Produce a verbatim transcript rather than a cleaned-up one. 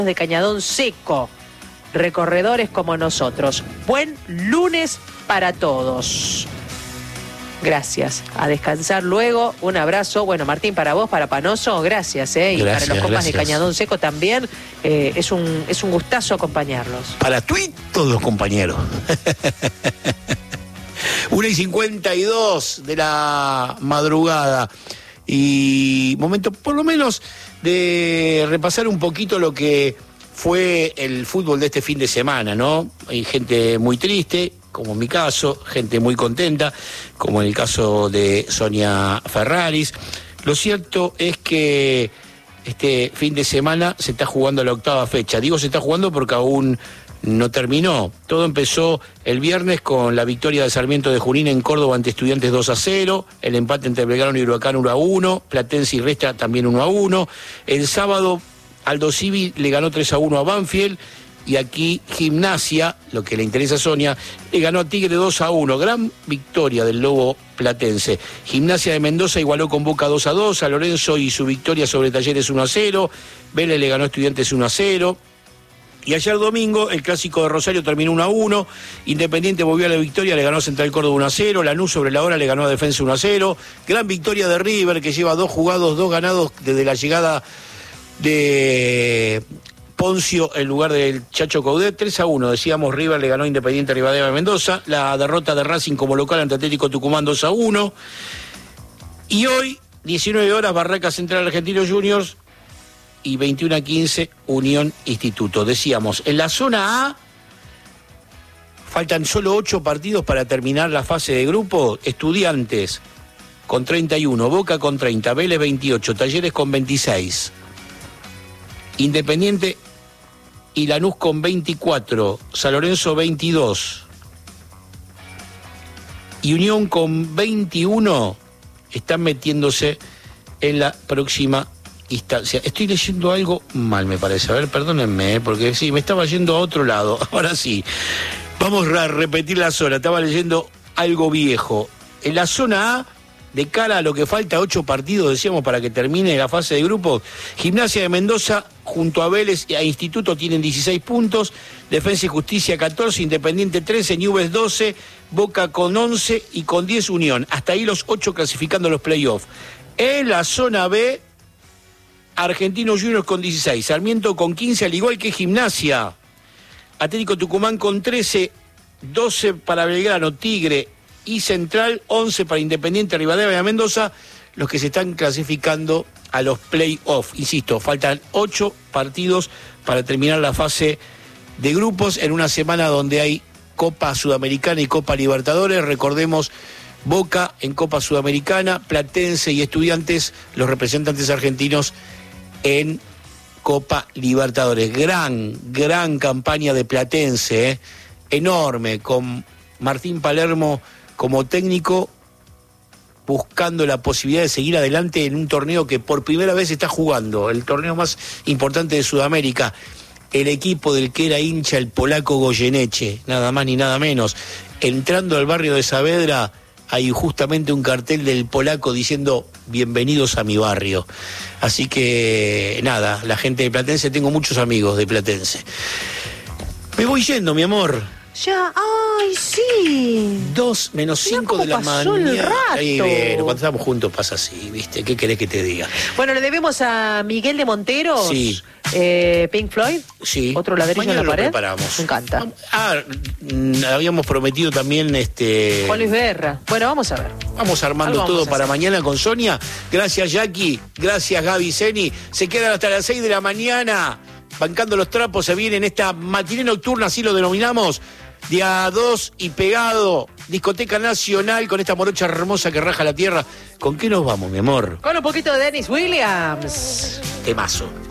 de Cañadón Seco, recorredores como nosotros. Buen lunes para todos. Gracias. A descansar luego. Un abrazo. Bueno, Martín, para vos, para Panoso, gracias. ¿eh? Y Gracias, para los compas gracias. de Cañadón Seco también. Eh, es, un, es un gustazo acompañarlos. Para tú y todos los compañeros. una y cincuenta y dos de la madrugada. Y momento, por lo menos, de repasar un poquito lo que fue el fútbol de este fin de semana, ¿no? Hay gente muy triste, como en mi caso, gente muy contenta, como en el caso de Sonia Ferraris. Lo cierto es que este fin de semana se está jugando la octava fecha. Digo se está jugando porque aún no terminó. Todo empezó el viernes con la victoria de Sarmiento de Junín en Córdoba ante Estudiantes dos a cero, el empate entre Belgrano y Huracán uno a uno, Platense y Resta también uno a uno. El sábado Aldo Civi le ganó tres a uno a Banfield. Y aquí Gimnasia, lo que le interesa a Sonia, le ganó a Tigre dos a uno. Gran victoria del Lobo Platense. Gimnasia de Mendoza igualó con Boca dos a dos. A Lorenzo y su victoria sobre Talleres uno a cero. Vélez le ganó a Estudiantes uno a cero. Y ayer domingo el clásico de Rosario terminó uno a uno. Independiente volvió a la victoria, le ganó a Central Córdoba uno a cero. Lanús sobre la hora le ganó a Defensa uno a cero. Gran victoria de River, que lleva dos jugados, dos ganados desde la llegada de Poncio en lugar del Chacho Coudet. Tres a uno, decíamos, River le ganó a Independiente Rivadavia de Mendoza. La derrota de Racing como local ante Atlético Tucumán dos a uno. Y hoy, diecinueve horas, Barraca Central Argentinos Juniors y veintiuno a quince, Unión Instituto. Decíamos, en la zona A faltan solo ocho partidos para terminar la fase de grupo. Estudiantes con treinta y uno, Boca con treinta, Vélez veintiocho, Talleres con veintiséis, Independiente y Lanús con veinticuatro, San Lorenzo veintidós y Unión con veintiuno están metiéndose en la próxima instancia. Estoy leyendo algo mal, me parece. A ver, perdónenme, ¿eh? Porque sí, me estaba yendo a otro lado. Ahora sí, vamos a repetir la zona. Estaba leyendo algo viejo. En la zona A, de cara a lo que falta, ocho partidos, decíamos, para que termine la fase de grupos, Gimnasia de Mendoza junto a Vélez y a Instituto tienen dieciséis puntos, Defensa y Justicia catorce, Independiente trece, Newell's doce, Boca con once y con diez Unión. Hasta ahí los ocho clasificando los playoffs. En la zona B, Argentinos Juniors con dieciséis, Sarmiento con quince, al igual que Gimnasia. Atlético Tucumán con trece, doce para Belgrano, Tigre y Central, once para Independiente Rivadavia de Mendoza, los que se están clasificando a los play-off. Insisto, faltan ocho partidos para terminar la fase de grupos en una semana donde hay Copa Sudamericana y Copa Libertadores. Recordemos, Boca en Copa Sudamericana, Platense y Estudiantes, los representantes argentinos, en Copa Libertadores. Gran, gran campaña de Platense, ¿eh? Enorme, con Martín Palermo como técnico, buscando la posibilidad de seguir adelante en un torneo que por primera vez está jugando, el torneo más importante de Sudamérica. El equipo del que era hincha el polaco Goyeneche, nada más ni nada menos. Entrando al barrio de Saavedra, hay justamente un cartel del polaco diciendo bienvenidos a mi barrio. Así que nada, la gente de Platense, tengo muchos amigos de Platense. Me voy yendo, mi amor. Ya, ay, sí. Dos menos cinco de la pasó el mañana. rato. Ahí, bueno, cuando estamos juntos pasa así, ¿viste? ¿Qué querés que te diga? Bueno, le debemos a Miguel de Monteros, Sí. eh, Pink Floyd, Sí. otro ladrillo Mañana en la lo pared. preparamos. Me encanta. Ah, mm, habíamos prometido también este. Juan Luis Guerra. Bueno, vamos a ver. Vamos armando Algo vamos todo a para hacer. mañana con Sonia. Gracias, Jackie. Gracias, Gaby Zeni. Se quedan hasta las seis de la mañana bancando los trapos. Se viene en esta matiné nocturna, así lo denominamos. Día dos y pegado, discoteca nacional con esta morocha hermosa que raja la tierra. ¿Con qué nos vamos, mi amor? Con un poquito de Dennis Williams. Temazo.